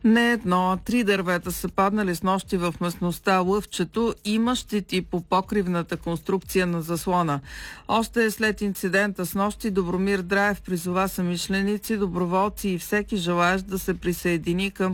Не едно, а 3 дървета са паднали с нощи в местността Лъвчето. Има щити по покривната конструкция на заслона. Още след инцидента с нощи Добромир Драев призова съмишленици, доброволци и всеки желаещ да се присъедини към